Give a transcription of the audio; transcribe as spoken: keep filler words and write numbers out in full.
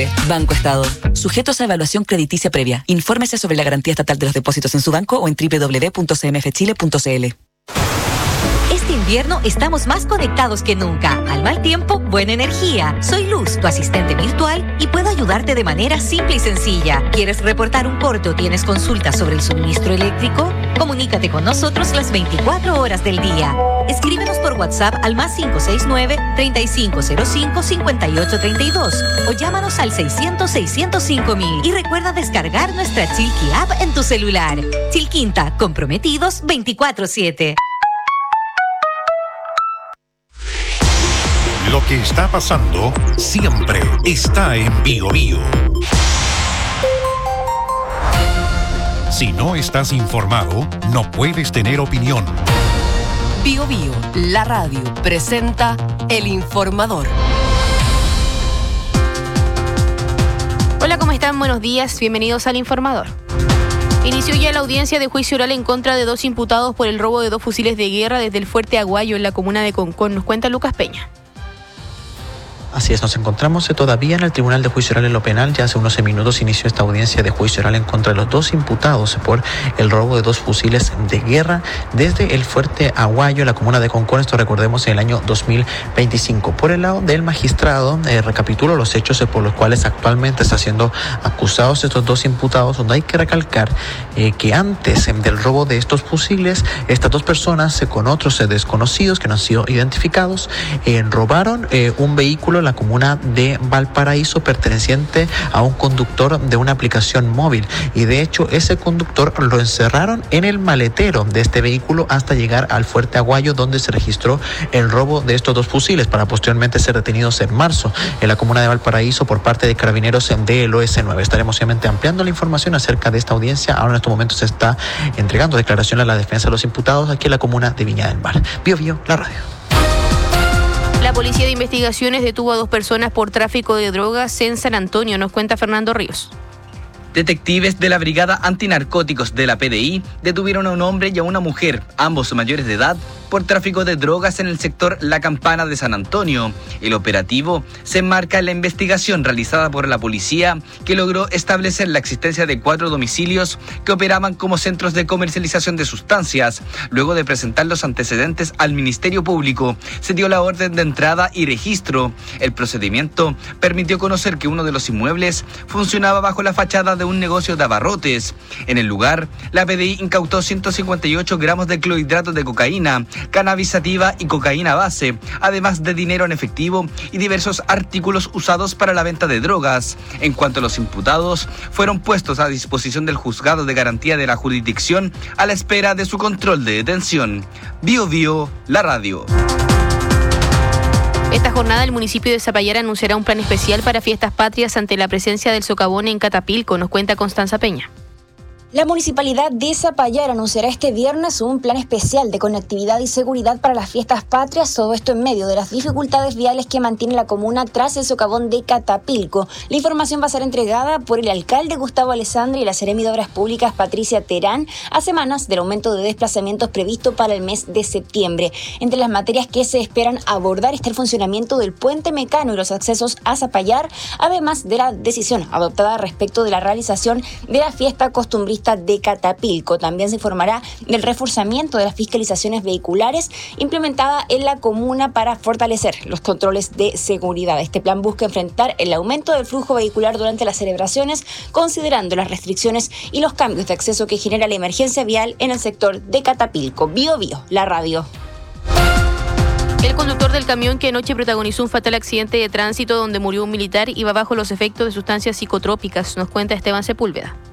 Banco Estado. Sujetos a evaluación crediticia previa. Infórmese sobre la garantía estatal de los depósitos en su banco o en doble u doble u doble u punto c m f chile punto c l. Este invierno estamos más conectados que nunca. Al mal tiempo, buena energía. Soy Luz, tu asistente virtual, y puedo ayudarte de manera simple y sencilla. ¿Quieres reportar un corte o tienes consultas sobre el suministro eléctrico? Comunícate con nosotros las veinticuatro horas del día. Escríbenos por WhatsApp al más cinco seis nueve, treinta y cinco cero cinco, cincuenta y ocho treinta y dos o llámanos al seiscientos, seiscientos cinco mil y recuerda descargar nuestra Chilqui app en tu celular. Chilquinta, comprometidos veinticuatro siete. Lo que está pasando siempre está en Bio Bio. Si no estás informado, no puedes tener opinión. Bio Bio, la radio, presenta El Informador. Hola, ¿cómo están? Buenos días, bienvenidos al Informador. Inició ya la audiencia de juicio oral en contra de dos imputados por el robo de dos fusiles de guerra desde el Fuerte Aguayo en la comuna de Concón. Nos cuenta Lucas Peña. Así es, nos encontramos todavía en el Tribunal de Juicio Oral en lo Penal. Ya hace unos minutos inició esta audiencia de juicio oral en contra de los dos imputados por el robo de dos fusiles de guerra desde el Fuerte Aguayo, la comuna de Concón. Esto recordemos en el año dos mil veinticinco. Por el lado del magistrado, eh, recapitulo los hechos por los cuales actualmente están siendo acusados estos dos imputados, donde hay que recalcar eh, que antes eh, del robo de estos fusiles, estas dos personas eh, con otros eh, desconocidos que no han sido identificados, eh, robaron eh, un vehículo en la comuna de Valparaíso perteneciente a un conductor de una aplicación móvil, y de hecho ese conductor lo encerraron en el maletero de este vehículo hasta llegar al Fuerte Aguayo, donde se registró el robo de estos dos fusiles para posteriormente ser detenidos en marzo en la comuna de Valparaíso por parte de carabineros del O S nueve. Estaremos obviamente ampliando la información acerca de esta audiencia. Ahora en estos momentos se está entregando declaración a la defensa de los imputados aquí en la comuna de Viña del Mar. Bio Bio, la radio. La Policía de Investigaciones detuvo a dos personas por tráfico de drogas en San Antonio. Nos cuenta Fernando Ríos. Detectives de la Brigada Antinarcóticos de la P D I detuvieron a un hombre y a una mujer, ambos mayores de edad, por tráfico de drogas en el sector La Campana de San Antonio. El operativo se enmarca en la investigación realizada por la policía, que logró establecer la existencia de cuatro domicilios que operaban como centros de comercialización de sustancias. Luego de presentar los antecedentes al Ministerio Público, se dio la orden de entrada y registro. El procedimiento permitió conocer que uno de los inmuebles funcionaba bajo la fachada de un negocio de abarrotes. En el lugar, la P D I incautó ciento cincuenta y ocho gramos de clorhidratos de cocaína, cannabis sativa y cocaína base, además de dinero en efectivo y diversos artículos usados para la venta de drogas. En cuanto a los imputados, fueron puestos a disposición del juzgado de garantía de la jurisdicción a la espera de su control de detención. Bio Bio, la radio. Esta jornada el municipio de Zapallar anunciará un plan especial para fiestas patrias ante la presencia del socavón en Catapilco. Nos cuenta Constanza Peña. La Municipalidad de Zapallar anunciará este viernes un plan especial de conectividad y seguridad para las fiestas patrias, todo esto en medio de las dificultades viales que mantiene la comuna tras el socavón de Catapilco. La información va a ser entregada por el alcalde Gustavo Alessandri y la seremi de Obras Públicas Patricia Terán a semanas del aumento de desplazamientos previsto para el mes de septiembre. Entre las materias que se esperan abordar está el funcionamiento del puente Mecano y los accesos a Zapallar, además de la decisión adoptada respecto de la realización de la fiesta costumbrista de Catapilco. También se informará del reforzamiento de las fiscalizaciones vehiculares implementada en la comuna para fortalecer los controles de seguridad. Este plan busca enfrentar el aumento del flujo vehicular durante las celebraciones, considerando las restricciones y los cambios de acceso que genera la emergencia vial en el sector de Catapilco. Bio Bio, la radio. El conductor del camión que anoche protagonizó un fatal accidente de tránsito donde murió un militar iba bajo los efectos de sustancias psicotrópicas. Nos cuenta Esteban Sepúlveda.